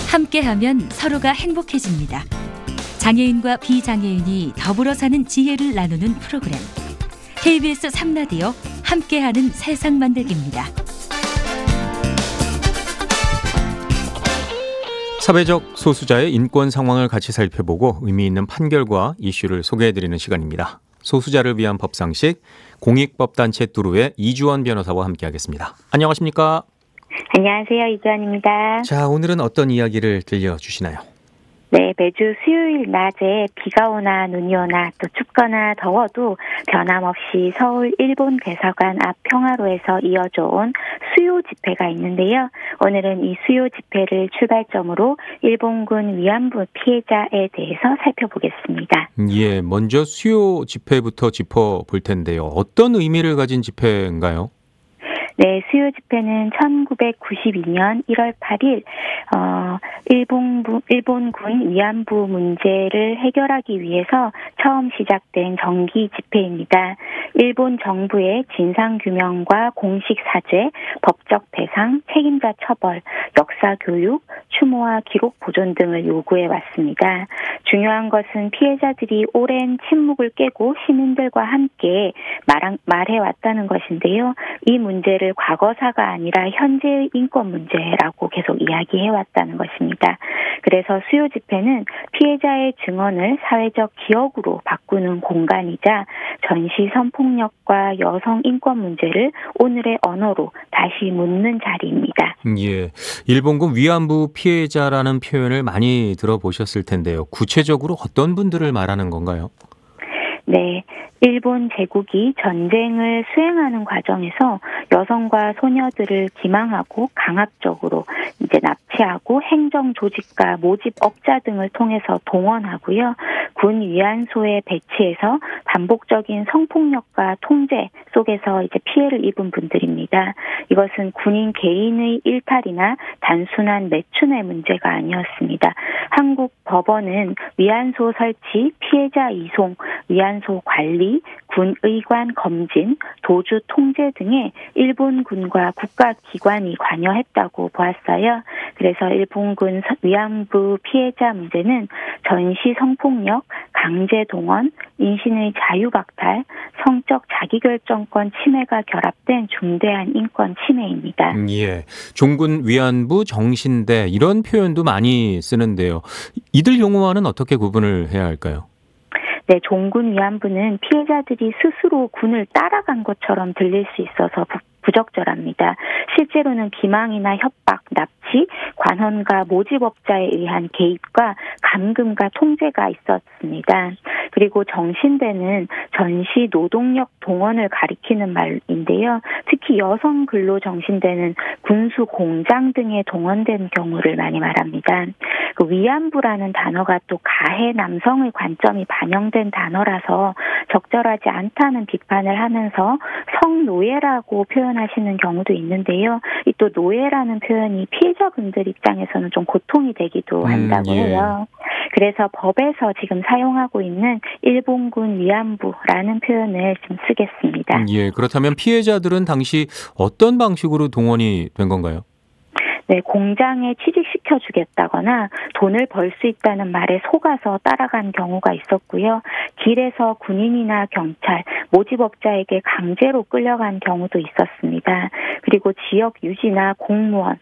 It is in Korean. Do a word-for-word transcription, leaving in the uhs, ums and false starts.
함께하면 서로가 행복해집니다. 장애인과 비장애인이 더불어 사는 지혜를 나누는 프로그램. 케이비에스 삼 라디오 함께하는 세상 만들기입니다. 사회적 소수자의 인권 상황을 같이 살펴보고 의미 있는 판결과 이슈를 소개해드리는 시간입니다. 소수자를 위한 법상식 공익법단체 뚜루의 이주원 변호사와 함께하겠습니다. 안녕하십니까? 안녕하세요. 이주원입니다. 자, 오늘은 어떤 이야기를 들려주시나요? 네, 매주 수요일 낮에 비가 오나 눈이 오나 또 춥거나 더워도 변함없이 서울 일본 대사관 앞 평화로에서 이어져 온 수요 집회가 있는데요. 오늘은 이 수요 집회를 출발점으로 일본군 위안부 피해자에 대해서 살펴보겠습니다. 예, 먼저 수요 집회부터 짚어볼 텐데요. 어떤 의미를 가진 집회인가요? 네, 수요 집회는 천구백구십이 년 일월 팔일 어, 일본부, 일본군 위안부 문제를 해결하기 위해서 처음 시작된 정기 집회입니다. 일본 정부의 진상규명과 공식 사죄, 법적 배상, 책임자 처벌, 역사 교육, 추모와 기록 보존 등을 요구해 왔습니다. 중요한 것은 피해자들이 오랜 침묵을 깨고 시민들과 함께 말, 말해왔다는 것인데요. 이 문제를 과거사가 아니라 현재의 인권 문제라고 계속 이야기해왔다는 것입니다. 그래서 수요 집회는 피해자의 증언을 사회적 기억으로 바꾸는 공간이자 전시 성폭력과 여성 인권 문제를 오늘의 언어로 다시 묻는 자리입니다. 예, 일본군 위안부 피해자라는 표현을 많이 들어보셨을 텐데요. 구체적으로 어떤 분들을 말하는 건가요? 네. 일본 제국이 전쟁을 수행하는 과정에서 여성과 소녀들을 기망하고 강압적으로 이제 납치하고 행정 조직과 모집 업자 등을 통해서 동원하고요. 군 위안소에 배치해서 반복적인 성폭력과 통제 속에서 이제 피해를 입은 분들입니다. 이것은 군인 개인의 일탈이나 단순한 매춘의 문제가 아니었습니다. 한국 법원은 위안소 설치, 피해자 이송, 위안소 관리, 군의관 검진, 도주 통제 등에 일본군과 국가기관이 관여했다고 보았어요. 그래서 일본군 위안부 피해자 문제는 전시 성폭력, 강제 동원, 인신의 자유박탈, 성적 자기결정권 침해가 결합된 중대한 인권 침해입니다. 예, 종군 위안부 정신대 이런 표현도 많이 쓰는데요. 이들 용어와는 어떻게 구분을 해야 할까요? 네, 종군 위안부는 피해자들이 스스로 군을 따라간 것처럼 들릴 수 있어서 부, 부적절합니다. 실제로는 기망이나 협박, 납치, 관원과 모집업자에 의한 개입과 감금과 통제가 있었습니다. 그리고 정신대는 전시 노동력 동원을 가리키는 말인데요. 특히 여성 근로 정신대는 군수 공장 등에 동원된 경우를 많이 말합니다. 그 위안부라는 단어가 또 가해 남성의 관점이 반영된 단어라서 적절하지 않다는 비판을 하면서 성노예라고 표현하시는 경우도 있는데요. 이 또 노예라는 표현이 피해자분들 입장에서는 좀 고통이 되기도 한다고 음, 예. 해요. 그래서 법에서 지금 사용하고 있는 일본군 위안부라는 표현을 좀 쓰겠습니다. 예, 그렇다면 피해자들은 당시 어떤 방식으로 동원이 된 건가요? 네, 공장에 취직시켜주겠다거나 돈을 벌 수 있다는 말에 속아서 따라간 경우가 있었고요. 길에서 군인이나 경찰, 모집업자에게 강제로 끌려간 경우도 있었습니다. 그리고 지역 유지나 공무원,